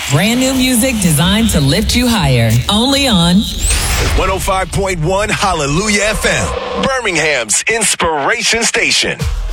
Brand new music designed to lift you higher. Only on 105.1 Hallelujah FM, Birmingham's inspiration station.